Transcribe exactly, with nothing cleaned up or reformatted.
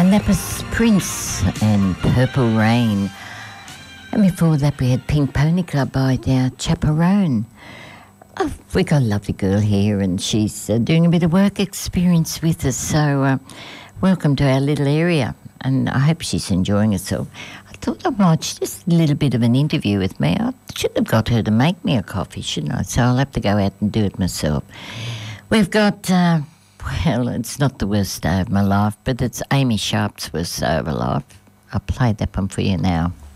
And that was Prince and Purple Rain. And before that we had Pink Pony Club by our Chaperone. Oh, we got a lovely girl here and she's uh, doing a bit of work experience with us. So uh, welcome to our little area and I hope she's enjoying herself. I thought I might just a little bit of an interview with me. I should have got her to make me a coffee, shouldn't I? So I'll have to go out and do it myself. We've got... Uh, Well, it's not the worst day of my life, but it's Amy Sharp's worst day of her life. I'll play that one for you now.